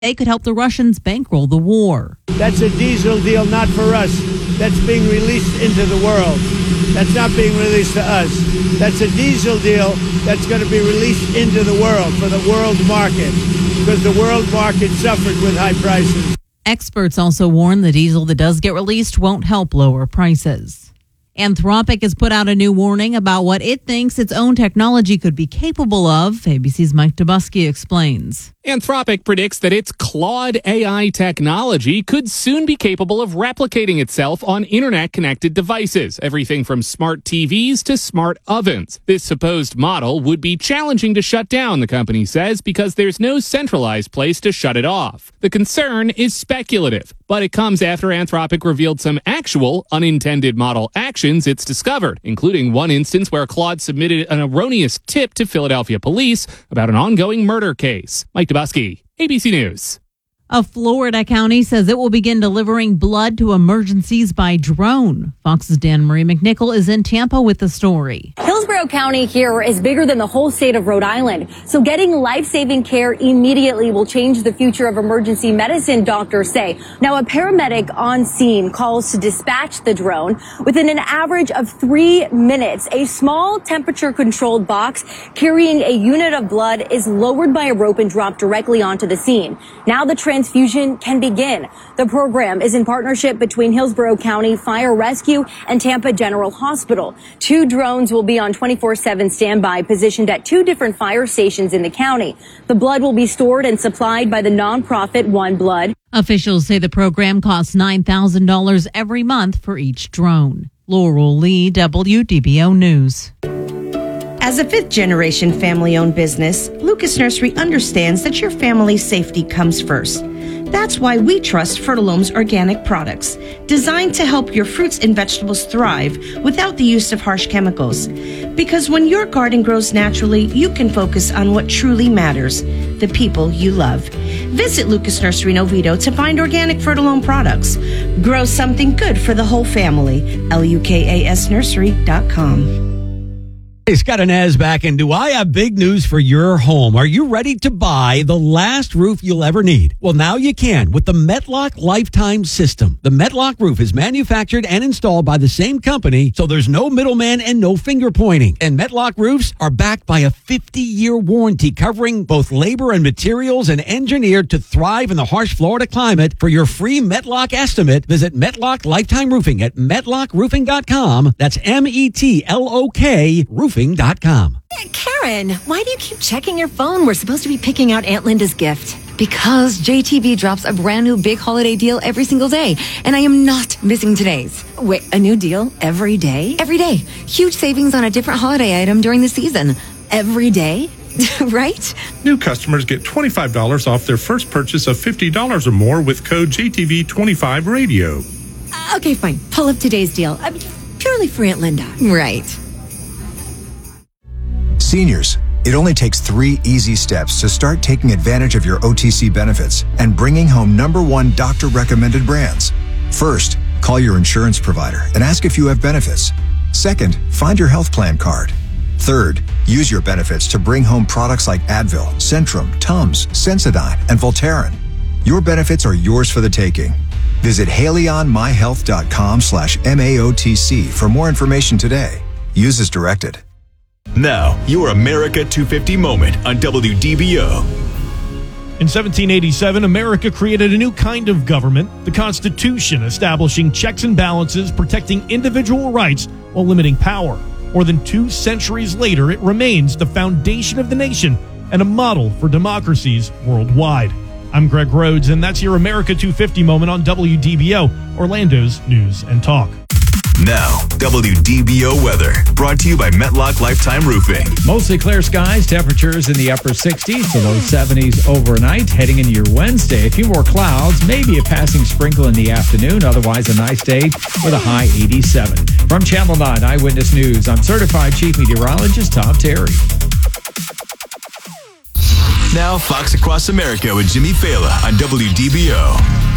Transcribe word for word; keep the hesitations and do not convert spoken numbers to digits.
They could help the Russians bankroll the war. That's a diesel deal not for us. That's being released into the world. That's not being released to us. That's a diesel deal that's going to be released into the world for the world market, because the world market suffered with high prices. Experts also warn the diesel that does get released won't help lower prices. Anthropic has put out a new warning about what it thinks its own technology could be capable of. A B C's Mike Dubusky explains. Anthropic predicts that its Claude A I technology could soon be capable of replicating itself on internet-connected devices, everything from smart T Vs to smart ovens. This supposed model would be challenging to shut down, the company says, because there's no centralized place to shut it off. The concern is speculative, but it comes after Anthropic revealed some actual unintended model actions it's discovered, including one instance where Claude submitted an erroneous tip to Philadelphia police about an ongoing murder case. Mike Dubusky, A B C News. A Florida county says it will begin delivering blood to emergencies by drone. Fox's Dan Marie McNichol is in Tampa with the story. Hillsborough County here is bigger than the whole state of Rhode Island, so getting life-saving care immediately will change the future of emergency medicine, doctors say. Now, a paramedic on scene calls to dispatch the drone. Within an average of three minutes, a small temperature-controlled box carrying a unit of blood is lowered by a rope and dropped directly onto the scene. Now the transfusion can begin. The program is in partnership between Hillsborough County Fire Rescue and Tampa General Hospital. Two drones will be on twenty-four seven standby, positioned at two different fire stations in the county. The blood will be stored and supplied by the nonprofit One Blood. Officials say the program costs nine thousand dollars every month for each drone. Laurel Lee, W D B O News. As a fifth-generation family-owned business, Lucas Nursery understands that your family's safety comes first. That's why we trust Fertilome's organic products, designed to help your fruits and vegetables thrive without the use of harsh chemicals. Because when your garden grows naturally, you can focus on what truly matters, the people you love. Visit Lucas Nursery in Oviedo to find organic Fertilome products. Grow something good for the whole family. L U K A S nursery dot com. Hey, Scott Inez back, and do I have big news for your home? Are you ready to buy the last roof you'll ever need? Well, now you can with the Metlock Lifetime System. The Metlock roof is manufactured and installed by the same company, so there's no middleman and no finger pointing. And Metlock roofs are backed by a fifty-year warranty covering both labor and materials and engineered to thrive in the harsh Florida climate. For your free Metlock estimate, visit Metlock Lifetime Roofing at metlock roofing dot com. That's M E T L O K roofing dot com. Karen, why do you keep checking your phone? We're supposed to be picking out Aunt Linda's gift. Because J T B drops a brand new big holiday deal every single day, and I am not missing today's. Wait, a new deal every day? Every day. Huge savings on a different holiday item during the season. Every day? Right? New customers get twenty-five dollars off their first purchase of fifty dollars or more with code J T V twenty-five radio. Uh, okay, fine. Pull up today's deal. Uh, purely for Aunt Linda. Right. Seniors, it only takes three easy steps to start taking advantage of your O T C benefits and bringing home number one doctor-recommended brands. First, call your insurance provider and ask if you have benefits. Second, find your health plan card. Third, use your benefits to bring home products like Advil, Centrum, Tums, Sensodyne, and Voltaren. Your benefits are yours for the taking. Visit haleyonmyhealth.com slash MAOTC for more information today. Use as directed. Now, your America two fifty moment on W D B O. In seventeen eighty-seven, America created a new kind of government, the Constitution, establishing checks and balances, protecting individual rights while limiting power. More than two centuries later, it remains the foundation of the nation and a model for democracies worldwide. I'm Greg Rhodes, and that's your America two fifty moment on W D B O, Orlando's News and Talk. Now, W D B O weather, brought to you by Metlock Lifetime Roofing. Mostly clear skies, temperatures in the upper sixties to low seventies overnight. Heading into your Wednesday, a few more clouds, maybe a passing sprinkle in the afternoon. Otherwise, a nice day with a high eighty-seven. From Channel nine Eyewitness News, I'm Certified Chief Meteorologist Tom Terry. Now, Fox Across America with Jimmy Fallon on W D B O.